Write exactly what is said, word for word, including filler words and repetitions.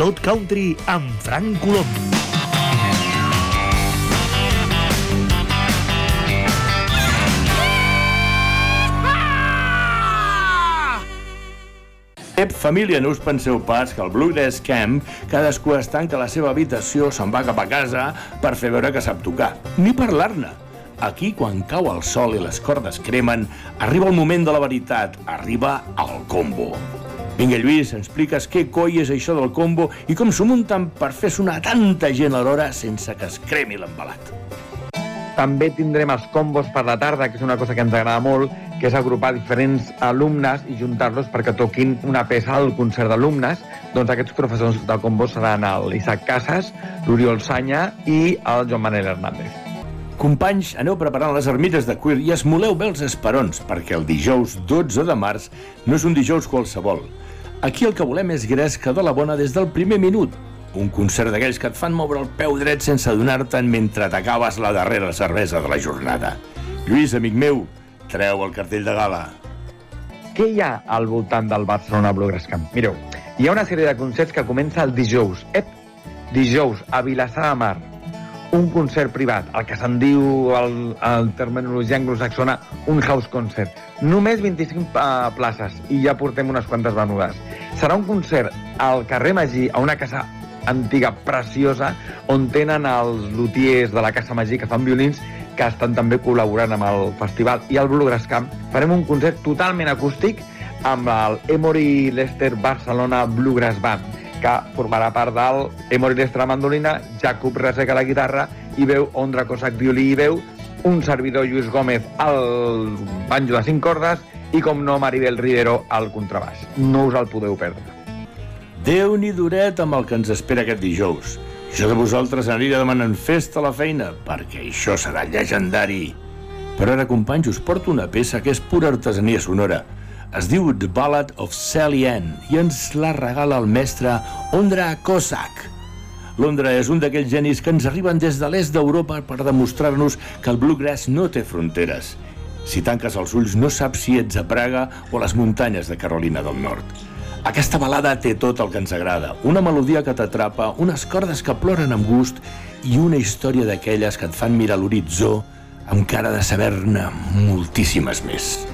Tot Country amb Frank Colom. Ep, família, no us penseu pas que al Bluegrass Camp cadascú es tanca a la seva habitació, se'n va cap a casa per fer veure que sap tocar. Ni parlar-ne. Aquí, quan cau el sol i les cordes cremen, arriba el moment de la veritat, arriba el combo. Vinga, Lluís, ens expliques què coi és això del combo i com s'ho munten per fer sonar tanta gent alhora sense que es cremi l'embalat. També tindrem els combos per la tarda, que és una cosa que ens agrada molt, que és agrupar diferents alumnes i juntar-los perquè toquin una peça al concert d'alumnes. Doncs aquests professors de combo seran l'Isaac Casas, l'Oriol Sanya i el Joan Manel Hernández. Companys, aneu preparant les ermites de cuir i esmoleu bé els esperons, perquè el dijous dotze de març no és un dijous qualsevol. Aquí el que volem és gresca de la bona des del primer minut. Un concert d'aquells que et fan moure el peu dret sense adonar-te'n mentre t'acabes la darrera cervesa de la jornada. Lluís, amic meu, treu el cartell de gala. Què hi ha al voltant del Barcelona Bluegrass Camp? Mireu, hi ha una sèrie de concerts que comença el dijous. Ep, dijous, a Vilassar de Mar. Un concert privat, el que se'n diu el, el terminologia anglosaxona, un house concert. Només vint-i-cinc uh, places i ja portem unes quantes venudes. Serà un concert al carrer Magí, a una casa antiga preciosa, on tenen els luthiers de la Casa Magí que fan violins, que estan també col·laborant amb el festival. I al Bluegrass Camp farem un concert totalment acústic amb el Emory Lester Barcelona Bluegrass Band, que formarà part del Emory Lester a mandolina, Jakub Resek a la guitarra i veu, Ondra Cossack violí i veu, un servidor Lluís Gómez al banjo de cinc cordes i, com no, Maribel Rivero al contrabaix. No us el podeu perdre. Déu-n'hi-duret amb el que ens espera aquest dijous. Jo de vosaltres aniré demanant festa a la feina, perquè això serà llegendari. Però ara, companys, us porto una peça que és pura artesania sonora. Es diu The Ballad of Sally Ann i ens la regala el mestre Ondra Cossack. L'Ondra és un d'aquells genis que ens arriben des de l'est d'Europa per demostrar-nos que el bluegrass no té fronteres. Si tanques els ulls no saps si ets a Praga o a les muntanyes de Carolina del Nord. Aquesta balada té tot el que ens agrada. Una melodia que t'atrapa, unes cordes que ploren amb gust i una història d'aquelles que et fan mirar l'horitzó amb cara de saber-ne moltíssimes més.